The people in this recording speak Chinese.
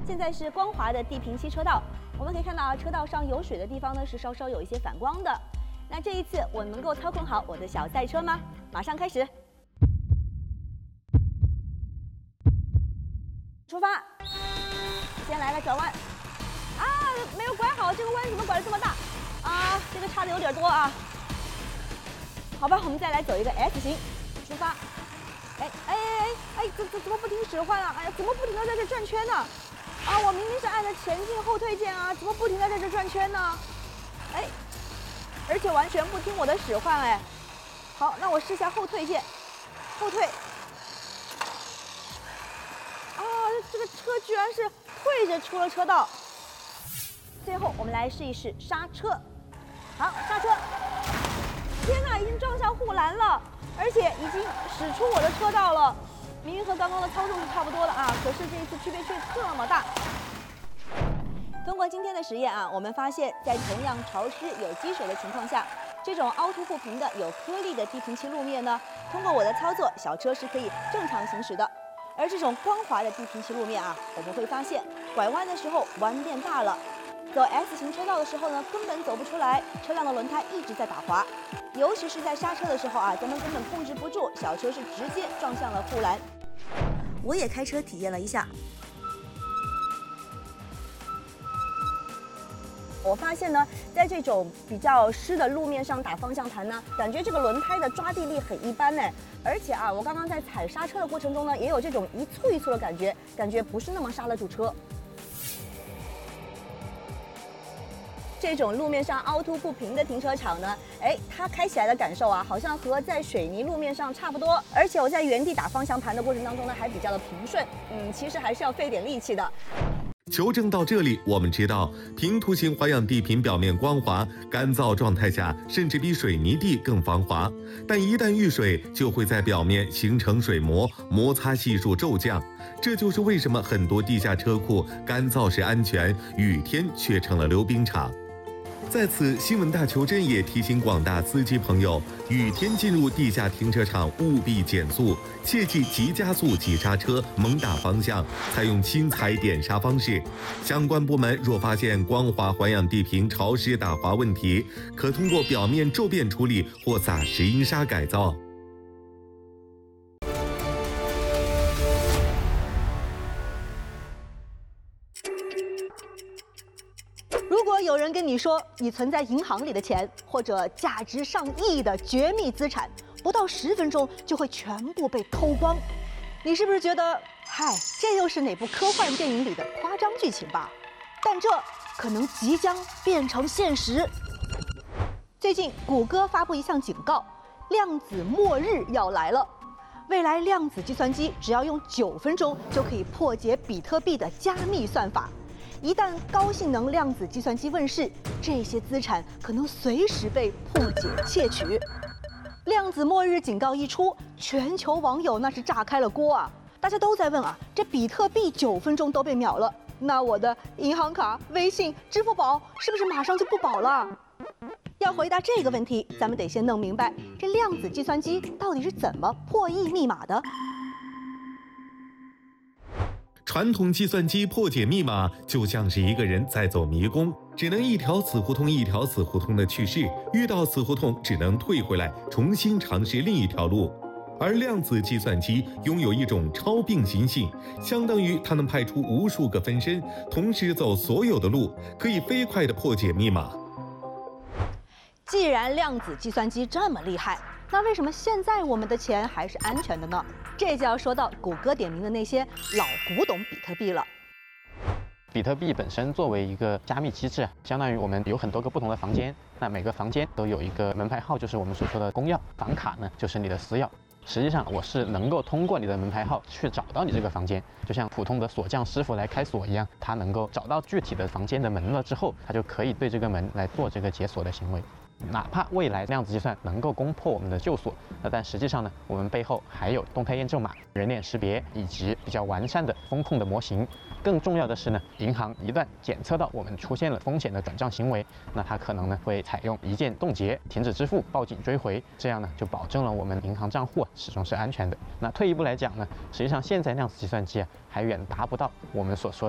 现在是光滑的地平溪车道，我们可以看到啊，车道上有水的地方呢是稍稍有一些反光的。那这一次我能够操控好我的小赛车吗？马上开始，出发。先来个转弯，啊，没有拐好，这个弯怎么拐得这么大？啊，这个差的有点多啊。好吧，我们再来走一个 S 型，出发。怎么不停使唤啊？哎呀，怎么不停地在这转圈呢？啊，我明明是按着前进后退键啊，怎么不停地在这转圈呢？哎，而且完全不听我的使唤哎。好，那我试下后退键，后退。啊，这个车居然是退着出了车道。最后我们来试一试刹车。好，刹车。天哪，已经撞上护栏了，而且已经驶出我的车道了。明明和刚刚的操纵是差不多的啊，可是这一次区别却这么大。通过今天的实验啊，我们发现，在同样潮湿有积水的情况下，这种凹凸不平的有颗粒的地平溪路面呢，通过我的操作，小车是可以正常行驶的。而这种光滑的地平溪路面啊，我们会发现，拐弯的时候弯变大了。走 S 型车道的时候呢，根本走不出来，车辆的轮胎一直在打滑，尤其是在刹车的时候啊，咱们根本控制不住，小车是直接撞向了护栏。我也开车体验了一下，我发现呢，在这种比较湿的路面上打方向盘呢，感觉这个轮胎的抓地力很一般哎，而且啊，我刚刚在踩刹车的过程中呢，也有这种一簇一簇的感觉不是那么刹得住车。这种路面上凹凸不平的停车场呢，它开起来的感受啊，好像和在水泥路面上差不多。而且我在原地打方向盘的过程当中呢，还比较的平顺。其实还是要费点力气的。 求证到这里，我们知道平涂型环氧地坪表面光滑，干燥状态下甚至比水泥地更防滑。但一旦遇水，就会在表面形成水膜，摩擦系数骤降。这就是为什么很多地下车库干燥时安全，雨天却成了溜冰场。在此，新闻大求真也提醒广大司机朋友，雨天进入地下停车场务必减速，切忌急加速、急刹车、猛打方向，采用轻踩点刹方式。相关部门若发现光滑环氧地坪潮湿打滑问题，可通过表面骤变处理或撒石英砂改造。 如果有人跟你说你存在银行里的钱或者价值上亿的绝密资产，不到10分钟就会全部被偷光，你是不是觉得，嗨，这又是哪部科幻电影里的夸张剧情吧？但这可能即将变成现实。最近，谷歌发布一项警告，量子末日要来了。未来量子计算机只要用9分钟就可以破解比特币的加密算法。一旦高性能量子计算机问世，这些资产可能随时被破解窃取。量子末日警告一出，全球网友那是炸开了锅啊！大家都在问啊，这比特币9分钟都被秒了，那我的银行卡、微信、支付宝是不是马上就不保了？要回答这个问题，咱们得先弄明白这量子计算机到底是怎么破译密码的。 传统计算机破解密码就像是一个人在走迷宫，只能一条死胡同一条死胡同的去试，遇到死胡同只能退回来，重新尝试另一条路。而量子计算机拥有一种超并行性，相当于它能派出无数个分身，同时走所有的路，可以飞快地破解密码。 既然量子计算机这么厉害，那为什么现在我们的钱还是安全的呢？这就要说到谷歌点名的那些老古董比特币了。 比特币本身作为一个加密机制，相当于我们有很多个不同的房间，那每个房间都有一个门牌号，就是我们所说的公钥，房卡呢就是你的私钥。实际上我是能够通过你的门牌号去找到你这个房间，就像普通的锁匠师傅来开锁一样，他能够找到具体的房间的门了之后，他就可以对这个门来做这个解锁的行为。哪怕未来量子计算能够攻破我们的旧锁，但实际上呢，我们背后还有动态验证码、人脸识别以及比较完善的风控的模型。更重要的是呢，银行一旦检测到我们出现了风险的转账行为，那它可能呢会采用一键冻结、停止支付、报警追回，这样呢就保证了我们银行账户始终是安全的。那退一步来讲呢，实际上现在量子计算机还远达不到我们所说